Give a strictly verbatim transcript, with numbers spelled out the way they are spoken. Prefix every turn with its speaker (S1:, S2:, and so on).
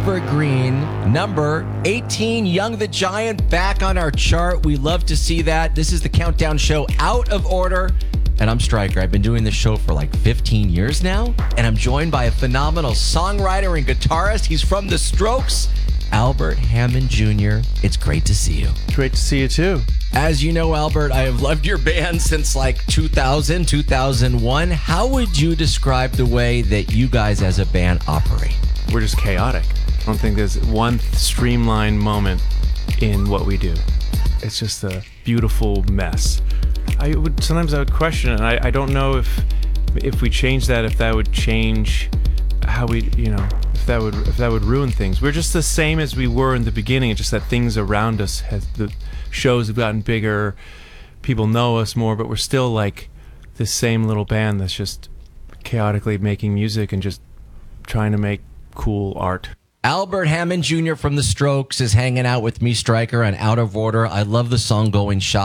S1: evergreen number eighteen, Young the Giant, back on our chart. We love to see that. This is the Countdown Show, Out of Order. And I'm Stryker. I've been doing this show for like fifteen years now. And I'm joined by a phenomenal songwriter and guitarist. He's from The Strokes, Albert Hammond Junior It's great to see you.
S2: Great to see you too.
S1: As you know, Albert, I have loved your band since like two thousand, two thousand one. How would you describe the way that you guys as a band operate?
S2: We're just chaotic. I don't think there's one streamlined moment in what we do. It's just a beautiful mess. I would sometimes I would question it. And I, I don't know if if we change that, if that would change how we, you know, if that would if that would ruin things. We're just the same as we were in the beginning. It's just that things around us has the shows have gotten bigger, people know us more, but we're still like this same little band that's just chaotically making music and just trying to make cool art.
S1: Albert Hammond Junior from The Strokes is hanging out with me, Stryker, on Out of Order. I love the song Going Shop.